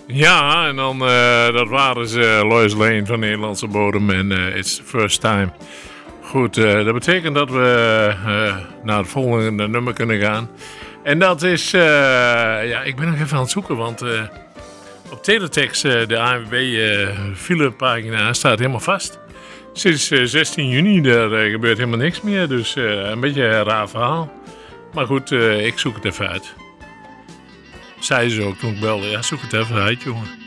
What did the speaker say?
Ja, en dan dat waren ze Lois Lane van Nederlandse bodem en It's the First Time. Goed, dat betekent dat we naar het volgende nummer kunnen gaan. En dat is, ja, ik ben nog even aan het zoeken, want op Teletext, de ANWB filepagina, staat helemaal vast. Sinds 16 juni, daar gebeurt helemaal niks meer, dus een beetje een raar verhaal. Maar goed, ik zoek het even uit. Zei ze ook toen ik belde, ja, zoek het even uit, jongen.